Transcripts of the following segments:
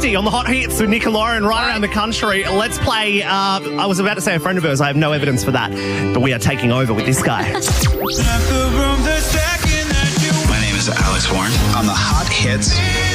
50 on the Hot Hits with Nick and Lauren right around the country. Let's play, I was about to say a friend of hers. I have no evidence for that, but we are taking over with this guy. My name is Alex Warren on the Hot Hits.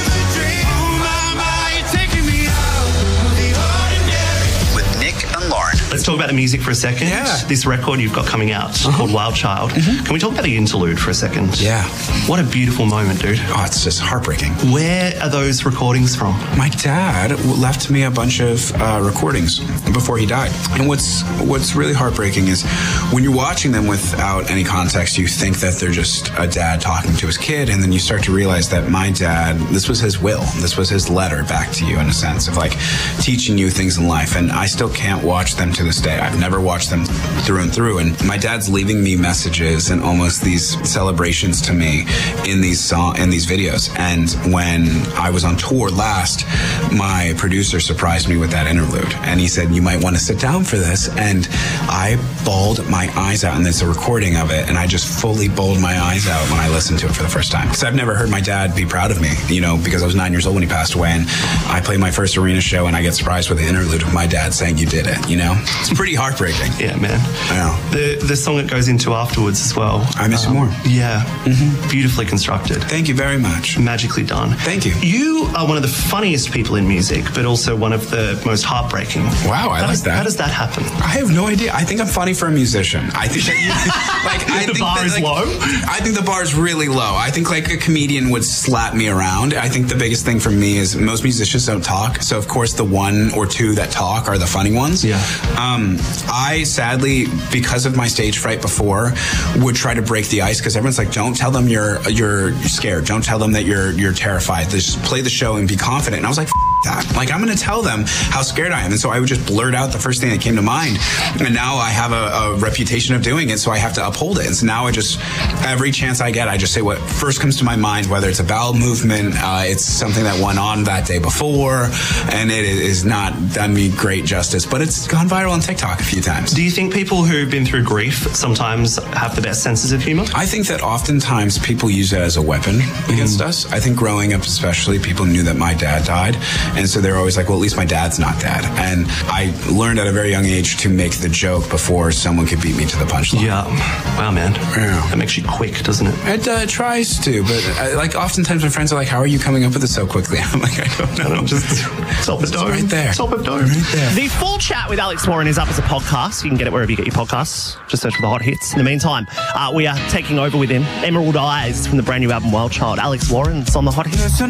With Nick and Lauren. Let's talk about the music for a second. Yeah. This record you've got coming out called Wild Child. Can we talk about the interlude for a second? Yeah. What a beautiful moment, dude. Oh, it's just heartbreaking. Where are those recordings from? My dad left me a bunch of recordings before he died. And what's really heartbreaking is when you're watching them without any context, you think that they're just a dad talking to his kid, and then you start to realize that my dad, this was his will. This was his letter back to you, in a sense of like teaching you things in life. And I still can't watch them to this day. I've never watched them through and through. And my dad's leaving me messages and almost these celebrations to me in these videos. And when I was on tour last, my producer surprised me with that interlude. And he said, you might want to sit down for this. And I bawled my eyes out. And there's a recording of it. And I just fully bawled my eyes out when I listened to it for the first time. Because I've never heard my dad be proud of me, because I was 9 years old when he passed away. And I played my first arena show and I get surprised with the interlude of my dad saying, you did it, It's pretty heartbreaking. Yeah, man. Yeah. The song it goes into afterwards as well. I Miss You More. Yeah. Beautifully constructed. Thank you very much. Magically done. Thank you. You are one of the funniest people in music, but also one of the most heartbreaking. Wow, I like that. How does that happen? I have no idea. I think I'm funny for a musician. I think that the bar is low? I think the bar is really low. I think like a comedian would slap me around. I think the biggest thing for me is most musicians don't talk. So of course the one or two that talk are the funny ones. Yeah. I sadly, because of my stage fright before, would try to break the ice because everyone's like, don't tell them you're scared. Don't tell them that you're terrified. Just play the show and be confident. And I was like, that. Like, I'm going to tell them how scared I am. And so I would just blurt out the first thing that came to mind. And now I have a reputation of doing it, so I have to uphold it. And so now every chance I get, I just say what first comes to my mind, whether it's a bowel movement, it's something that went on that day before, and it is not done me great justice, but it's gone viral on TikTok a few times. Do you think people who've been through grief sometimes have the best senses of humor? I think that oftentimes people use it as a weapon against us. I think growing up especially, people knew that my dad died. And so they're always like, well, at least my dad's not dead. And I learned at a very young age to make the joke before someone could beat me to the punchline. Yeah. Wow, man. Yeah. That makes you quick, doesn't it? It tries to, but oftentimes my friends are like, how are you coming up with it so quickly? I'm like, I don't know. I'm just top of dome. Right there. Top of dome. Right there. The full chat with Alex Warren is up as a podcast. You can get it wherever you get your podcasts. Just search for the Hot Hits. In the meantime, we are taking over with him. Emerald Eyes from the brand new album Wild Child. Alex Warren's on the Hot Hits.